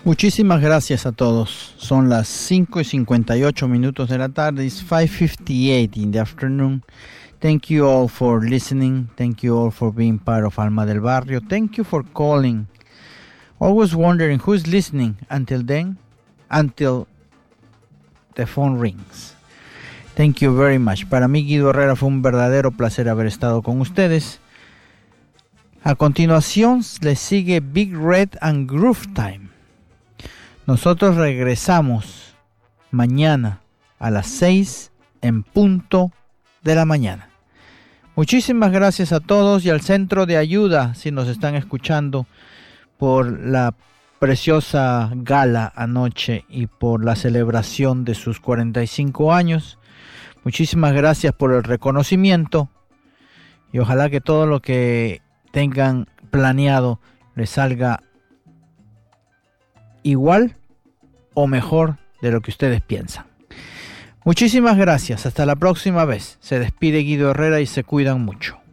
Muchísimas gracias a todos. Son las 5:58 de la tarde. It's 5:58 in the afternoon. Thank you all for listening. Thank you all for being part of Alma del Barrio. Thank you for calling. Always wondering who's listening until the phone rings. Thank you very much. Para mí, Guido Herrera, fue un verdadero placer haber estado con ustedes. A continuación, les sigue Big Red and Groove Time. Nosotros regresamos mañana a las 6 en punto de la mañana. Muchísimas gracias a todos y al Centro de Ayuda, si nos están escuchando, por la preciosa gala anoche y por la celebración de sus 45 años. Muchísimas gracias por el reconocimiento y ojalá que todo lo que tengan planeado les salga igual o mejor de lo que ustedes piensan. Muchísimas gracias, hasta la próxima vez. Se despide Guido Herrera y se cuidan mucho.